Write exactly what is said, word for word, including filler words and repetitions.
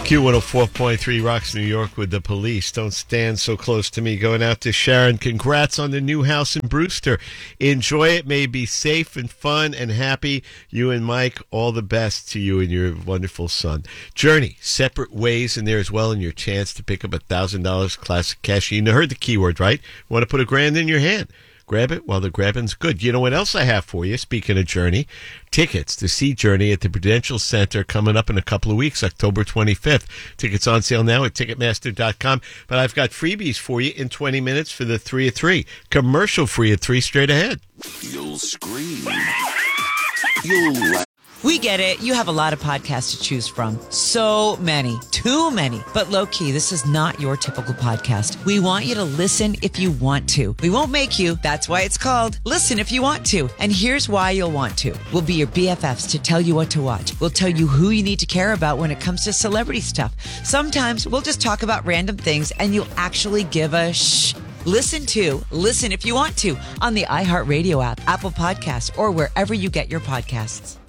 Q one oh four point three rocks New York with The Police. Don't stand so close to me. Going out to Sharon. Congrats on the new house in Brewster. Enjoy it. May it be safe and fun and happy. You and Mike, all the best to you and your wonderful son. Journey, separate ways in there as well, and your chance to pick up a one thousand dollars classic cash. You heard the keyword, right? Want to put a grand in your hand. Grab it while the grabbing's good. You know what else I have for you, speaking of Journey? Tickets to see Journey at the Prudential Center coming up in a couple of weeks, October twenty-fifth. Tickets on sale now at Ticketmaster dot com. But I've got freebies for you in twenty minutes for the three at three. Commercial free at three straight ahead. You'll scream. You'll laugh. We get it. You have a lot of podcasts to choose from. So many. Too many. But low-key, this is not your typical podcast. We want you to listen if you want to. We won't make you. That's why it's called Listen If You Want To. And here's why you'll want to. We'll be your B F Fs to tell you what to watch. We'll tell you who you need to care about when it comes to celebrity stuff. Sometimes we'll just talk about random things and you'll actually give a shh. Listen to Listen If You Want To on the iHeartRadio app, Apple Podcasts, or wherever you get your podcasts.